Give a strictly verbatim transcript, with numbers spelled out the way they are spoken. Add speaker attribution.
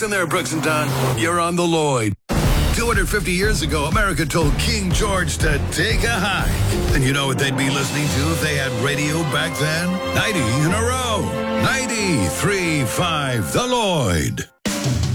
Speaker 1: Listen there, Brooks and Dunn. You're on the Lloyd. two hundred fifty years ago, America told King George to take a hike. And you know what they'd be listening to if they had radio back then? ninety in a row. ninety-three point five The Lloyd.